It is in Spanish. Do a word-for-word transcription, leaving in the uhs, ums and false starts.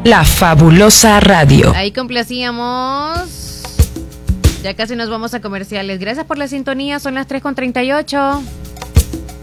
La Fabulosa Radio. Ahí complacíamos. Ya casi nos vamos a comerciales. Gracias por la sintonía. Son las tres con treinta y ocho.